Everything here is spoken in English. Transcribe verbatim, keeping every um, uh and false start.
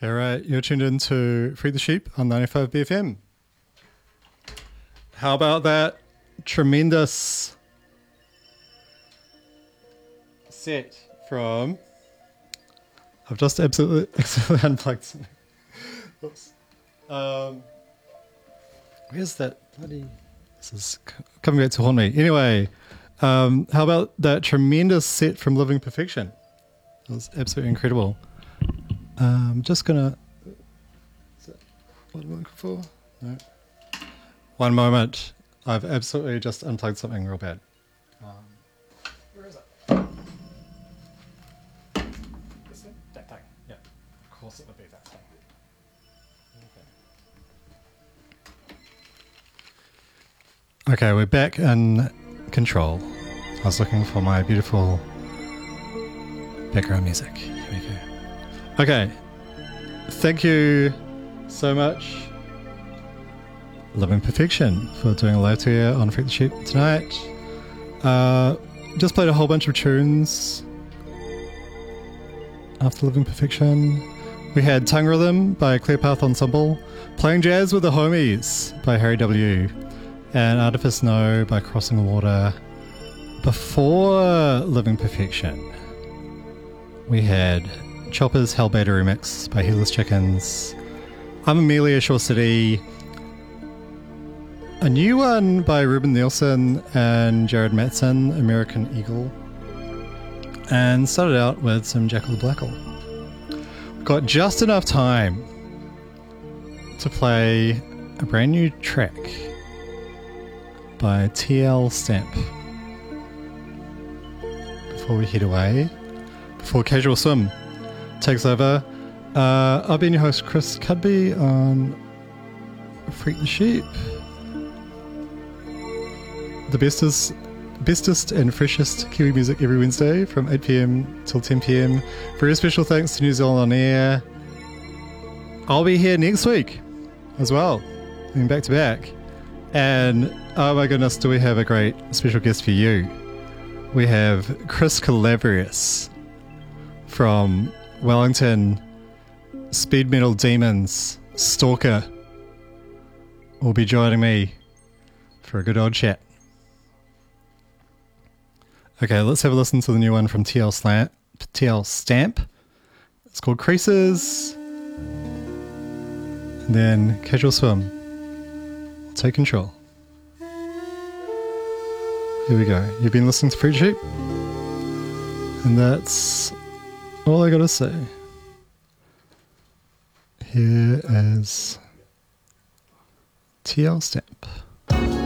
All right, you're tuned in to Free the Sheep on ninety-five B F M. How about that tremendous set from... I've just absolutely, absolutely unplugged something. Oops. Um, where's that bloody... This is coming back to haunt me. Anyway, um, how about that tremendous set from Living Perfection? It was absolutely incredible. I'm um, just gonna. Is that what I'm looking for? No. One moment. I've absolutely just unplugged something real bad. Um, where is it? This thing? That thing. Yeah. Of course it would be that thing. Okay. Okay, we're back in control. I was looking for my beautiful background music. Here we go. Okay, thank you so much, Living Perfection, for doing a live tour on Freak the Sheep tonight. Uh, just played a whole bunch of tunes after Living Perfection. We had Tongue Rhythm by Clearpath Ensemble, Playing Jazz with the Homies by Harry W, and Artifice No by Crossing the Water. Before Living Perfection, we had Chopper's Hell Beta remix by Headless Chickens, I'm Amelia Shore City, a new one by Ruben Nielsen and Jared Matson, American Eagle, and started out with some Jackal Blackle. We've got just enough time to play a brand new track by T L Stamp before we head away, before Casual Swim takes over. Uh, I've been your host, Chris Cudby, on Freak the Sheep. The bestest, bestest and freshest Kiwi music every Wednesday from eight p.m. till ten p.m. Very special thanks to New Zealand On Air. I'll be here next week as well, being back to back. And oh my goodness, do we have a great special guest for you. We have Chris Calabrius from Wellington, Speed Metal Demons, Stalker, will be joining me for a good old chat. Okay, let's have a listen to the new one from T L Slant, T L Stamp. It's called Creases. And then Casual Swim. Take control. Here we go. You've been listening to Free Sheep, and that's all I gotta say. Here is T L Stamp.